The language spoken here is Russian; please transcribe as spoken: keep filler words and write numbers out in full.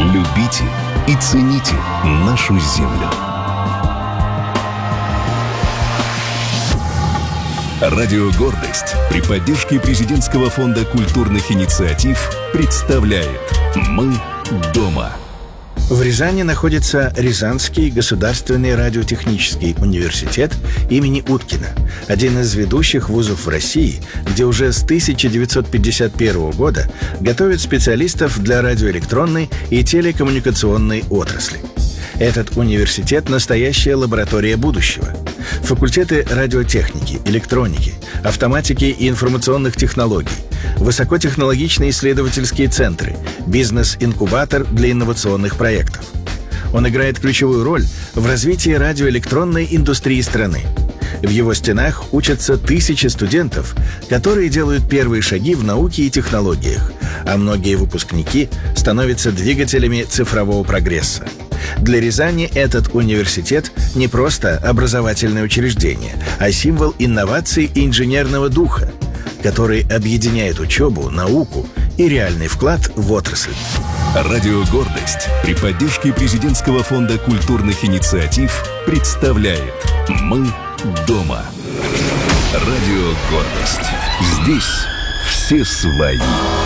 Любите и цените нашу землю. Радио «Гордость» при поддержке Президентского фонда культурных инициатив представляет «Мы дома». В Рязани находится Рязанский государственный радиотехнический университет имени Уткина, один из ведущих вузов в России, где уже с тысяча девятьсот пятьдесят первого года готовят специалистов для радиоэлектронной и телекоммуникационной отрасли. Этот университет – настоящая лаборатория будущего. Факультеты радиотехники, электроники, автоматики и информационных технологий, высокотехнологичные исследовательские центры, бизнес-инкубатор для инновационных проектов. Он играет ключевую роль в развитии радиоэлектронной индустрии страны. В его стенах учатся тысячи студентов, которые делают первые шаги в науке и технологиях, а многие выпускники становятся двигателями цифрового прогресса. Для Рязани этот университет не просто образовательное учреждение, а символ инноваций и инженерного духа, который объединяет учебу, науку и реальный вклад в отрасль. Радио «Гордость» при поддержке Президентского фонда культурных инициатив представляет «Мы дома». Радио «Гордость». Здесь все свои.